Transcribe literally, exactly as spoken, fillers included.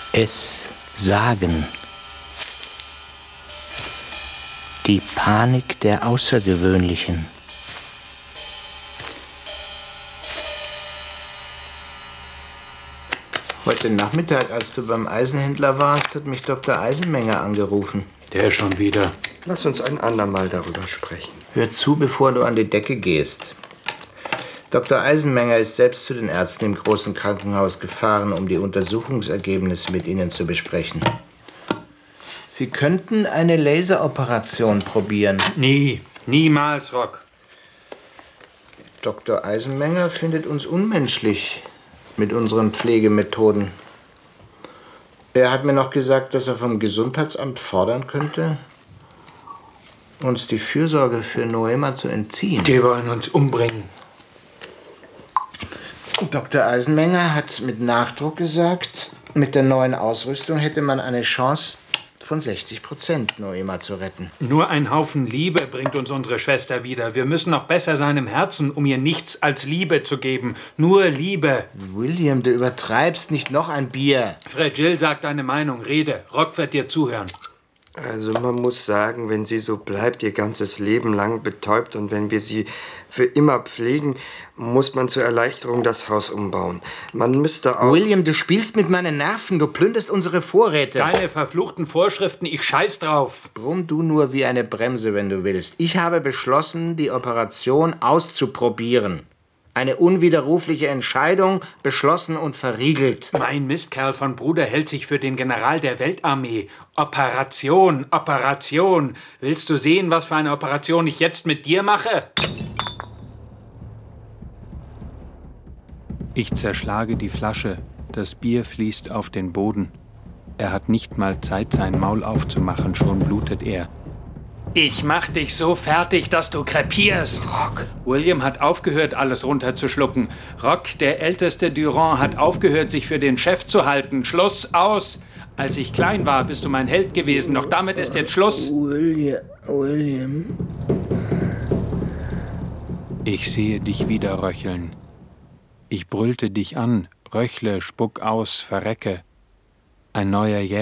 Es sagen. Die Panik der Außergewöhnlichen. Heute Nachmittag, als du beim Eisenhändler warst, hat mich Doktor Eisenmenger angerufen. Der schon wieder. Lass uns ein andermal darüber sprechen. Hör zu, bevor du an die Decke gehst. Doktor Eisenmenger ist selbst zu den Ärzten im großen Krankenhaus gefahren, um die Untersuchungsergebnisse mit ihnen zu besprechen. Sie könnten eine Laseroperation probieren. Nie, niemals, Rock. Doktor Eisenmenger findet uns unmenschlich mit unseren Pflegemethoden. Er hat mir noch gesagt, dass er vom Gesundheitsamt fordern könnte, uns die Fürsorge für Noema zu entziehen. Die wollen uns umbringen. Doktor Eisenmenger hat mit Nachdruck gesagt, mit der neuen Ausrüstung hätte man eine Chance von sechzig Prozent, Noema zu retten. Nur ein Haufen Liebe bringt uns unsere Schwester wieder. Wir müssen noch besser sein im Herzen, um ihr nichts als Liebe zu geben. Nur Liebe. William, du übertreibst, nicht noch ein Bier. Fred Jill sagt deine Meinung. Rede. Rock wird dir zuhören. Also man muss sagen, wenn sie so bleibt, ihr ganzes Leben lang betäubt und wenn wir sie für immer pflegen, muss man zur Erleichterung das Haus umbauen. Man müsste auch... William, du spielst mit meinen Nerven, du plünderst unsere Vorräte. Deine verfluchten Vorschriften, ich scheiß drauf. Brumm du nur wie eine Bremse, wenn du willst. Ich habe beschlossen, die Operation auszuprobieren. Eine unwiderrufliche Entscheidung, beschlossen und verriegelt. Mein Mistkerl von Bruder hält sich für den General der Weltarmee. Operation, Operation. Willst du sehen, was für eine Operation ich jetzt mit dir mache? Ich zerschlage die Flasche. Das Bier fließt auf den Boden. Er hat nicht mal Zeit, sein Maul aufzumachen, schon blutet er. Ich mach dich so fertig, dass du krepierst. Rock. William hat aufgehört, alles runterzuschlucken. Rock, der älteste Durand, hat aufgehört, sich für den Chef zu halten. Schluss, aus. Als ich klein war, bist du mein Held gewesen. Doch damit ist jetzt Schluss. William, William. Ich sehe dich wieder röcheln. Ich brüllte dich an. Röchle, spuck aus, verrecke. Ein neuer Jäger.